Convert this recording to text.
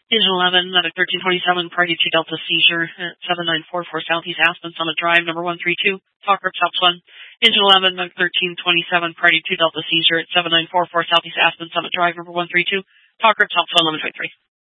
Engine 11, medic 1327, party 2 Delta seizure at 7944 Southeast Aspen Summit Drive, number 132, talk group stops 1. Engine 11, medic 1327, party 2 Delta seizure at 7944 Southeast Aspen Summit Drive, number 132, talk group stops 1, limit 23.